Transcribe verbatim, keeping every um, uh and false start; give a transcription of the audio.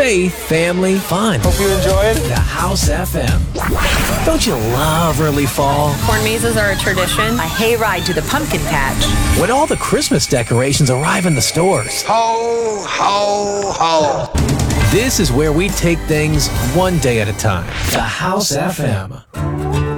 faith, family, fun. Hope you enjoyed The House F M. Don't you love early fall? Corn mazes are a tradition. A hayride to the pumpkin patch. When all the Christmas decorations arrive in the stores. Ho, ho, ho. This is where we take things one day at a time. The House F M.